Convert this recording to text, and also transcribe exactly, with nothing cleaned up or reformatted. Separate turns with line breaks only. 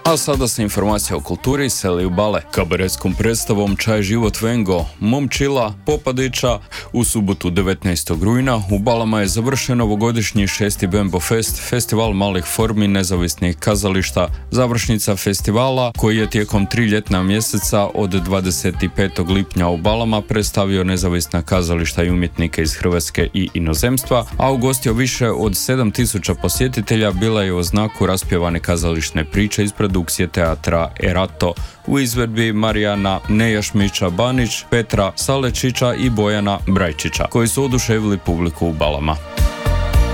A sada se informacija o kulturi seli u Bale. Kabaretskom predstavom Čaj život Vengo, Momčila, Popadića u subotu devetnaestog rujna u Balama je završen novogodišnji šesti Bembo Fest, festival malih formi nezavisnih kazališta, završnica festivala koji je tijekom tri ljetna mjeseca od dvadeset petog lipnja u Balama predstavio nezavisna kazališta i umjetnike iz Hrvatske i inozemstva, a ugostio više od sedam tisuća posjetitelja. Bila je u znaku raspjevane kazališne priče iz produkcije teatra Erato u izvedbi Marijana Nejašmića Banić, Petra Salečića i Bojana Brajčića, koji su oduševili publiku u Balama.